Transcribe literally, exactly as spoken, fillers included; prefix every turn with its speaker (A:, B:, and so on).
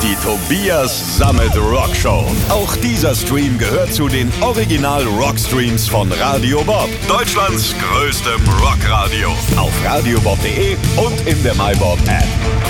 A: Die Tobias Sammet Rock Show. Auch dieser Stream gehört zu den Original Rock Streams von Radio Bob. Deutschlands größtem Rockradio. Auf radiobob punkt de und in der MyBob App.